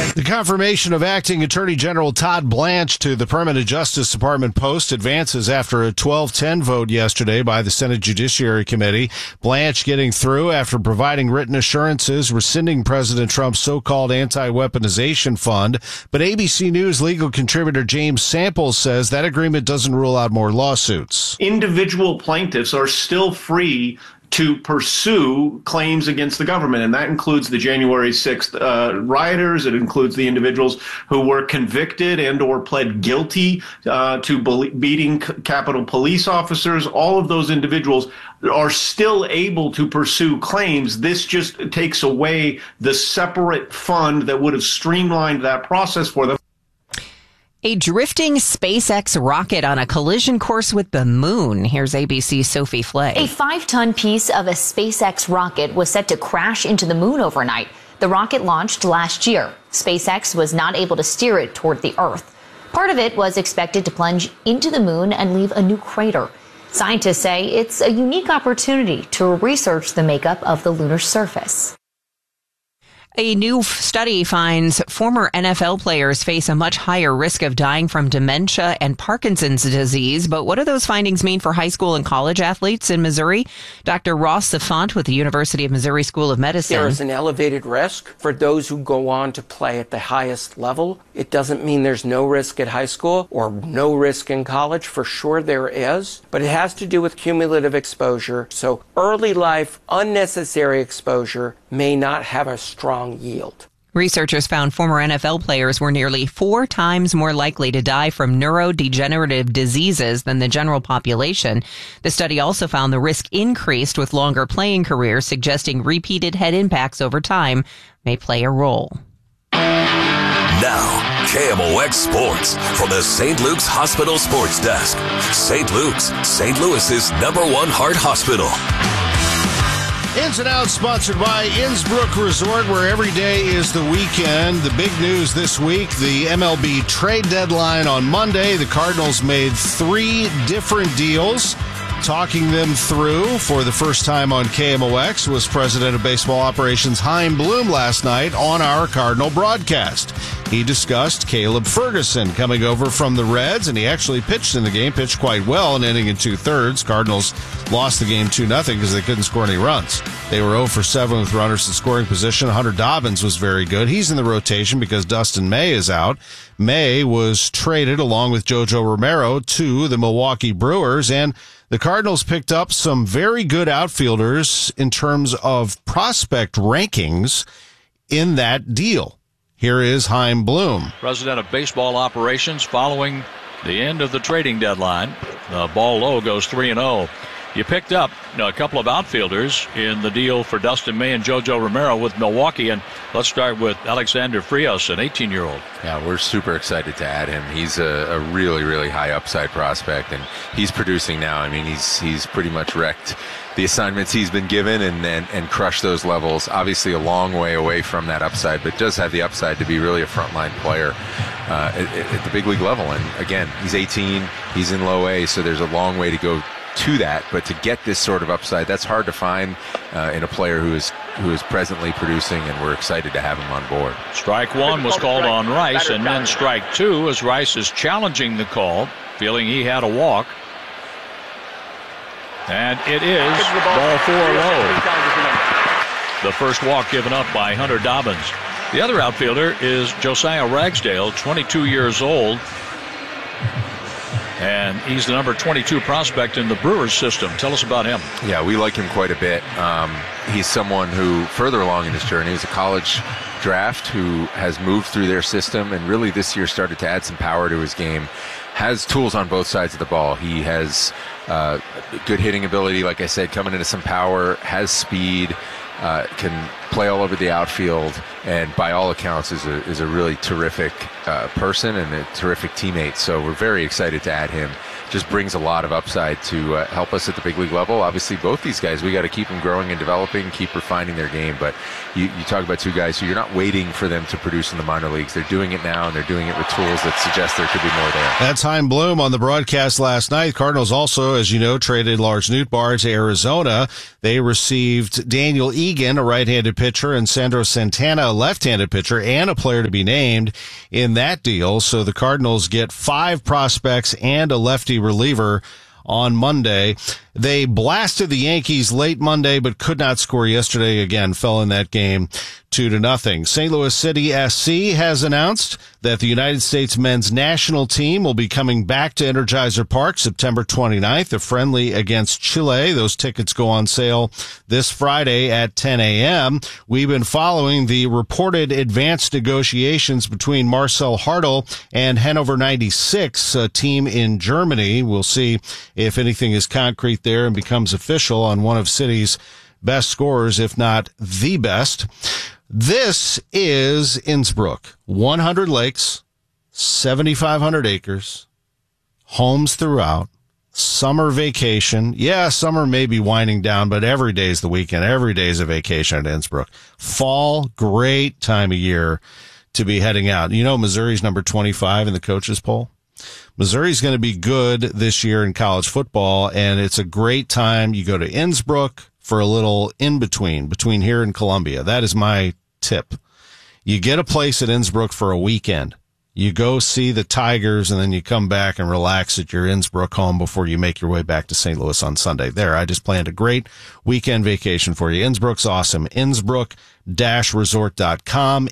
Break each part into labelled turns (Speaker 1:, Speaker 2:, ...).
Speaker 1: The confirmation of Acting Attorney General Todd Blanche to the Permanent Justice Department post advances after a 12-10 vote yesterday by the Senate Judiciary Committee. Blanche getting through after providing written assurances rescinding President Trump's so-called anti-weaponization fund. But ABC News legal contributor James Samples says that agreement doesn't rule out more lawsuits.
Speaker 2: Individual plaintiffs are still free to pursue claims against the government, and that includes the January 6th rioters. It includes the individuals who were convicted and or pled guilty to beating Capitol Police officers. All of those individuals are still able to pursue claims. This just takes away the separate fund that would have streamlined that process for them.
Speaker 3: A drifting SpaceX rocket on a collision course with the moon. Here's ABC's Sophie Flay.
Speaker 4: A 5-ton piece of a SpaceX rocket was set to crash into the moon overnight. The rocket launched last year. SpaceX was not able to steer it toward the Earth. Part of it was expected to plunge into the moon and leave a new crater. Scientists say it's a unique opportunity to research the makeup of the lunar surface.
Speaker 3: A new study finds former NFL players face a much higher risk of dying from dementia and Parkinson's disease. But what do those findings mean for high school and college athletes in Missouri? Dr. Ross Safant with the University of Missouri School of Medicine.
Speaker 5: There is an elevated risk for those who go on to play at the highest level. It doesn't mean there's no risk at high school or no risk in college. For sure there is, but it has to do with cumulative exposure. So early life, unnecessary exposure may not have a strong yield.
Speaker 3: Researchers found former NFL players were nearly 4 times more likely to die from neurodegenerative diseases than the general population. The study also found the risk increased with longer playing careers, suggesting repeated head impacts over time may play a role.
Speaker 6: Now, KMOX Sports from the St. Luke's Hospital Sports Desk. St. Luke's, St. Louis's #1 heart hospital.
Speaker 1: Ins and Outs sponsored by Innsbrook Resort, where every day is the weekend. The big news this week, the MLB trade deadline on Monday. The Cardinals made 3 different deals. Talking them through for the first time on KMOX was President of Baseball Operations Chaim Bloom last night on our Cardinal broadcast. He discussed Caleb Ferguson coming over from the Reds, and he actually pitched in the game, pitched quite well, an inning and 2/3. Cardinals lost the game 2-0 because they couldn't score any runs. They were 0 for 7 with runners in scoring position. Hunter Dobbins was very good. He's in the rotation because Dustin May is out. May was traded along with JoJo Romero to the Milwaukee Brewers, and the Cardinals picked up some very good outfielders in terms of prospect rankings in that deal. Here is Chaim Bloom.
Speaker 7: President of Baseball Operations following the end of the trading deadline. The ball low goes 3-0. You picked up a couple of outfielders in the deal for Dustin May and JoJo Romero with Milwaukee. And let's start with Alexander Frios, an 18-year-old.
Speaker 8: Yeah, we're super excited to add him. He's a really, really high upside prospect, and he's producing now. I mean, he's pretty much wrecked the assignments he's been given and crushed those levels. Obviously a long way away from that upside, but does have the upside to be really a frontline player at the big league level. And again, he's 18, he's in low A, so there's a long way to go to that, but to get this sort of upside, that's hard to find in a player who is presently producing, and we're excited to have him on board.
Speaker 7: Strike 1 was called on Rice, and then strike 2 as Rice is challenging the call, feeling he had a walk. And it is ball 4 low. The first walk given up by Hunter Dobbins. The other outfielder is Josiah Ragsdale, 22 years old. And he's the number 22 prospect in the Brewers system. Tell us about him.
Speaker 8: Yeah, we like him quite a bit. He's someone who, further along in his journey, is a college draft who has moved through their system and really this year started to add some power to his game. Has tools on both sides of the ball. He has good hitting ability, like I said, coming into some power, has speed, can play all over the outfield, and by all accounts is a really terrific person and a terrific teammate. So we're very excited to add him. Just brings a lot of upside to help us at the big league level. Obviously, both these guys, we got to keep them growing and developing, keep refining their game. But you talk about two guys who you're not waiting for them to produce in the minor leagues. They're doing it now, and they're doing it with tools that suggest there could be more there.
Speaker 1: That's Chaim Bloom on the broadcast last night. Cardinals also, as you know, traded Lars Nootbaar to Arizona. They received Daniel Egan, a right-handed pitcher, and Sandro Santana, a left-handed pitcher, and a player to be named in that deal. So the Cardinals get 5 prospects and a lefty reliever on Monday. They blasted the Yankees late Monday, but could not score yesterday. Again, fell in that game 2-0. St. Louis City SC has announced that the United States men's national team will be coming back to Energizer Park September 29th, a friendly against Chile. Those tickets go on sale this Friday at 10 a.m. We've been following the reported advanced negotiations between Marcel Hartl and Hannover 96, a team in Germany. We'll see if anything is concrete there and becomes official on one of City's best scorers, if not the best. This is Innsbruck. 100 lakes, 7,500 acres, homes throughout, summer vacation. Yeah, summer may be winding down, but every day is the weekend. Every day is a vacation at Innsbruck. Fall, great time of year to be heading out. You know, Missouri's number 25 in the coaches poll. Missouri's going to be good this year in college football, and it's a great time. You go to Innsbruck for a little between here and Columbia. That is my tip. You get a place at Innsbruck for a weekend. You go see the Tigers, and then you come back and relax at your Innsbruck home before you make your way back to St. Louis on Sunday. There, I just planned a great weekend vacation for you. Innsbruck's awesome. Innsbruck-resort.com.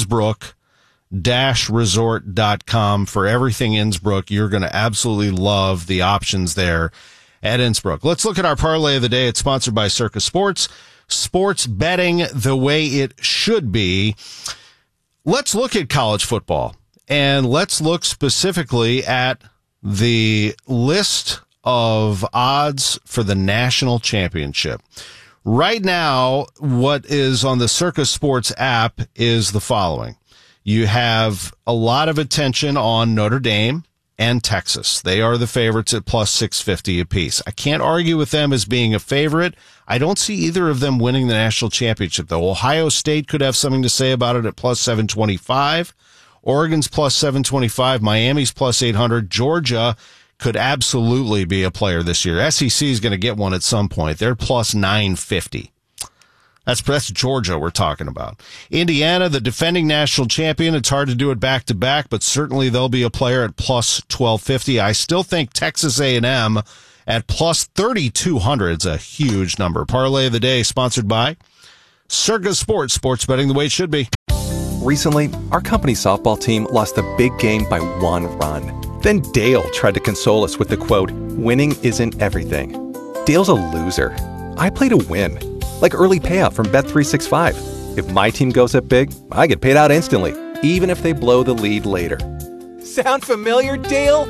Speaker 1: Innsbruck-resort.com for everything Innsbruck. You're going to absolutely love the options there at Innsbruck. Let's look at our parlay of the day. It's sponsored by Circa Sports. Sports betting the way it should be. Let's look at college football, and let's look specifically at the list of odds for the national championship. Right now, what is on the Circa Sports app is the following. You have a lot of attention on Notre Dame and Texas. They are the favorites at plus 650 apiece. I can't argue with them as being a favorite. I don't see either of them winning the national championship, though. Ohio State could have something to say about it at plus 725. Oregon's plus 725. Miami's plus 800. Georgia could absolutely be a player this year. SEC is going to get one at some point. They're plus 950. That's Georgia we're talking about. Indiana, the defending national champion. It's hard to do it back-to-back, but certainly they'll be a player at plus 1250. I still think Texas A&M at plus 3,200 is a huge number. Parlay of the day sponsored by Circa Sports. Sports betting the way it should be.
Speaker 9: Recently, our company softball team lost a big game by 1 run. Then Dale tried to console us with the quote, "Winning isn't everything." Dale's a loser. I play to win. Like early payout from Bet365. If my team goes up big, I get paid out instantly, even if they blow the lead later. Sound familiar, Dale?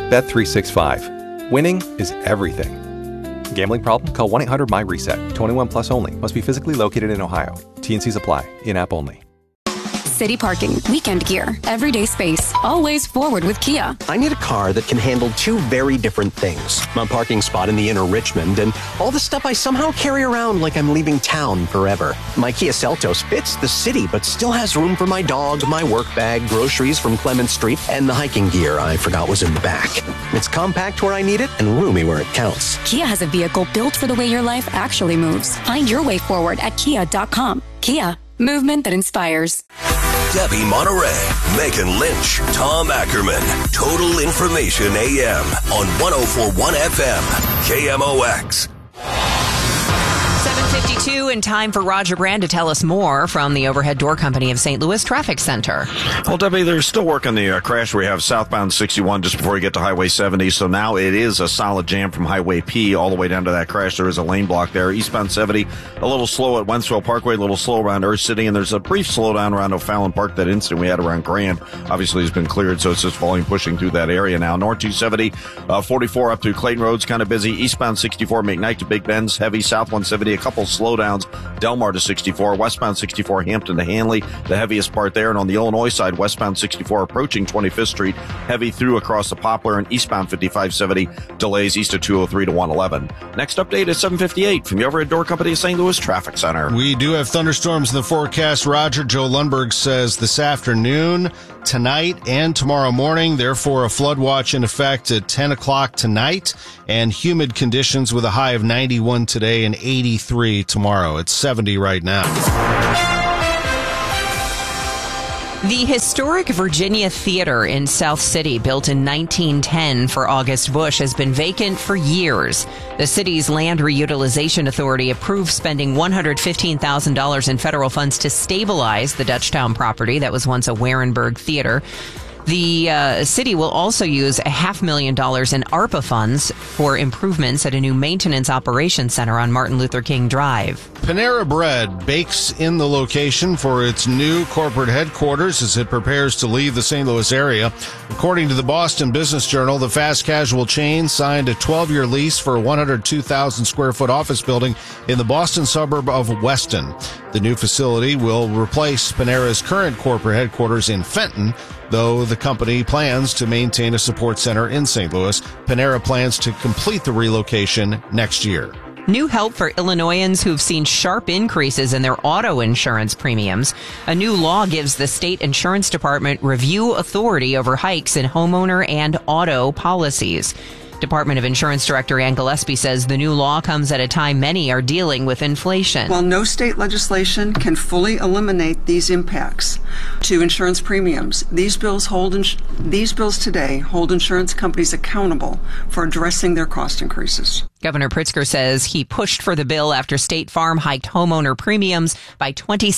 Speaker 9: Bet365. Winning is everything. Gambling problem? Call 1-800-MY-RESET. 21 plus only. Must be physically located in Ohio. T&Cs apply. In-app only.
Speaker 10: City parking, weekend gear, everyday space, always forward with Kia.
Speaker 11: I need a car that can handle 2 very different things. My parking spot in the inner Richmond and all the stuff I somehow carry around like I'm leaving town forever. My Kia Seltos fits the city but still has room for my dog, my work bag, groceries from Clement Street, and the hiking gear I forgot was in the back. It's compact where I need it and roomy where it counts.
Speaker 10: Kia has a vehicle built for the way your life actually moves. Find your way forward at kia.com. Kia, movement that inspires.
Speaker 6: Debbie Monterey, Megan Lynch, Tom Ackerman. Total Information AM on 104.1 FM, KMOX.
Speaker 3: 7:52 and time for Roger Brand to tell us more from the Overhead Door Company of St. Louis Traffic Center.
Speaker 12: Well, Debbie, they're still working the crash we have southbound 61 just before you get to Highway 70. So now it is a solid jam from Highway P all the way down to that crash. There is a lane block there. Eastbound 70, a little slow at Wentzville Parkway, a little slow around Earth City, and there's a brief slowdown around O'Fallon Park. That incident we had around Grand obviously has been cleared, so it's just volume pushing through that area now. North 270, 44 up to Clayton Road's kind of busy. Eastbound 64, McKnight to Big Bend's heavy. South 170, a couple slowdowns. Delmar to 64, westbound 64, Hampton to Hanley, the heaviest part there. And on the Illinois side, westbound 64 approaching 25th Street, heavy through across the Poplar, and eastbound 5570 delays east of 203 to 111. Next update is 7:58 from the Overhead Door Company of St. Louis Traffic Center.
Speaker 1: We do have thunderstorms in the forecast. Roger, Joe Lundberg says this afternoon, tonight, and tomorrow morning. Therefore, a flood watch in effect at 10 o'clock tonight, and humid conditions with a high of 91 today and 83 tomorrow. It's 7 70 right now.
Speaker 3: The historic Virginia Theater in South City, built in 1910 for August Bush, has been vacant for years. The city's Land Reutilization Authority approved spending $115,000 in federal funds to stabilize the Dutchtown property that was once a Warenberg theater. The city will also use $500,000 in ARPA funds for improvements at a new maintenance operations center on Martin Luther King Drive.
Speaker 1: Panera Bread bakes in the location for its new corporate headquarters as it prepares to leave the St. Louis area. According to the Boston Business Journal, the fast casual chain signed a 12-year lease for a 102,000 square foot office building in the Boston suburb of Weston. The new facility will replace Panera's current corporate headquarters in Fenton, though the company plans to maintain a support center in St. Louis. Panera plans to complete the relocation next year.
Speaker 3: New help for Illinoisans who've seen sharp increases in their auto insurance premiums. A new law gives the state insurance department review authority over hikes in homeowner and auto policies. Department of Insurance Director Ann Gillespie says the new law comes at a time many are dealing with inflation.
Speaker 13: While no state legislation can fully eliminate these impacts to insurance premiums, these bills today hold insurance companies accountable for addressing their cost increases.
Speaker 3: Governor Pritzker says he pushed for the bill after State Farm hiked homeowner premiums by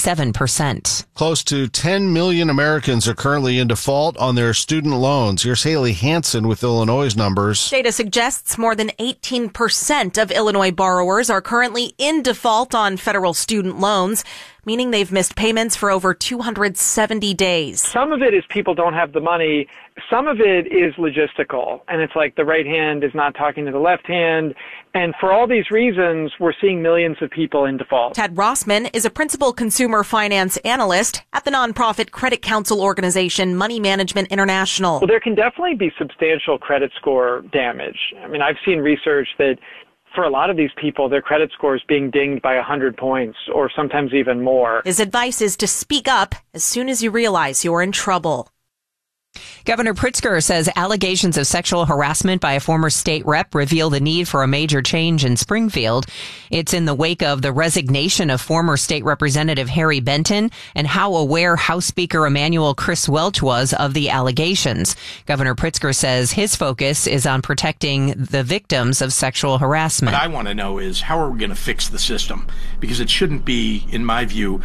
Speaker 3: 27%.
Speaker 1: Close to 10 million Americans are currently in default on their student loans. Here's Haley Hansen with Illinois' numbers.
Speaker 14: Data suggests more than 18% of Illinois borrowers are currently in default on federal student loans, meaning they've missed payments for over 270 days.
Speaker 15: Some of it is people don't have the money. Some of it is logistical, and it's like the right hand is not talking to the left hand. And for all these reasons, we're seeing millions of people in default.
Speaker 14: Ted Rossman is a principal consumer finance analyst at the nonprofit credit council organization Money Management International.
Speaker 15: Well, there can definitely be substantial credit score damage. I mean, I've seen research that for a lot of these people, their credit score is being dinged by 100 points or sometimes even more.
Speaker 14: His advice is to speak up as soon as you realize you're in trouble.
Speaker 3: Governor Pritzker says allegations of sexual harassment by a former state rep reveal the need for a major change in Springfield. It's in the wake of the resignation of former state representative Harry Benton and how aware House Speaker Emanuel Chris Welch was of the allegations. Governor Pritzker says his focus is on protecting the victims of sexual harassment.
Speaker 16: What I want to know is how are we going to fix the system? Because it shouldn't be, in my view,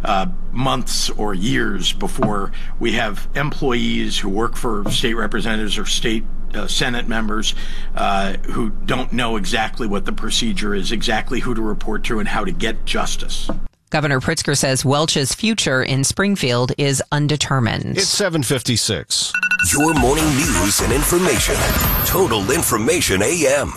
Speaker 16: months or years before we have employees who work for state representatives or state Senate members who don't know exactly what the procedure is, exactly who to report to, and how to get justice.
Speaker 3: Governor Pritzker says Welch's future in Springfield is undetermined.
Speaker 1: It's 7:56.
Speaker 6: Your morning news and information. Total Information AM.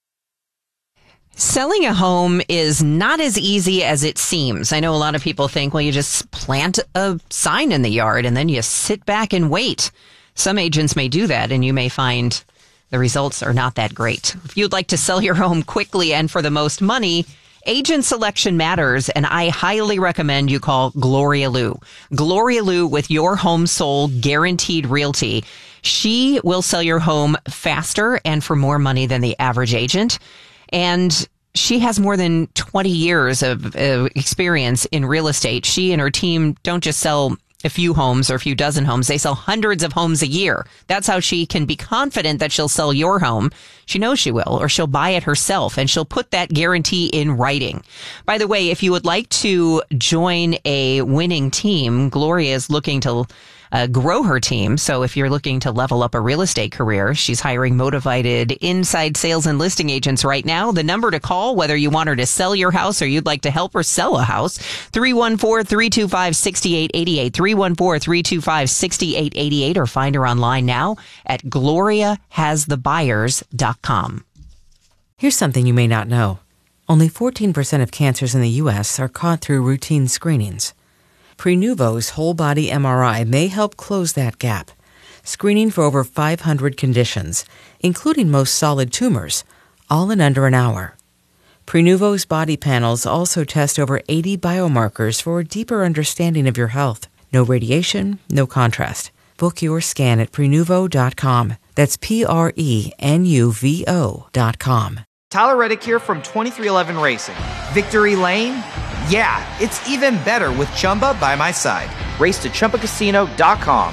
Speaker 3: Selling a home is not as easy as it seems. I know a lot of people think, well, you just plant a sign in the yard and then you sit back and wait. Some agents may do that, and you may find the results are not that great. If you'd like to sell your home quickly and for the most money, agent selection matters, and I highly recommend you call Gloria Liu. Gloria Liu with Your Home Sold Guaranteed Realty. She will sell your home faster and for more money than the average agent. And she has more than 20 years of experience in real estate. She and her team don't just sell a few homes or a few dozen homes. They sell hundreds of homes a year. That's how she can be confident that she'll sell your home. She knows she will, or she'll buy it herself, and she'll put that guarantee in writing. By the way, if you would like to join a winning team, Gloria is looking to grow her team. So if you're looking to level up a real estate career, she's hiring motivated inside sales and listing agents right now. The number to call, whether you want her to sell your house or you'd like to help her sell a house, 314-325-6888, 314-325-6888, or find her online now at gloriahasthebuyers.com.
Speaker 17: Here's something you may not know. Only 14% of cancers in the U.S. are caught through routine screenings. Prenuvo's whole-body MRI may help close that gap, screening for over 500 conditions, including most solid tumors, all in under an hour. Prenuvo's body panels also test over 80 biomarkers for a deeper understanding of your health. No radiation, no contrast. Book your scan at Prenuvo.com. That's Prenuvo.com.
Speaker 18: Tyler Reddick here from 2311 Racing. Victory Lane? Yeah, it's even better with Chumba by my side. Race to ChumbaCasino.com.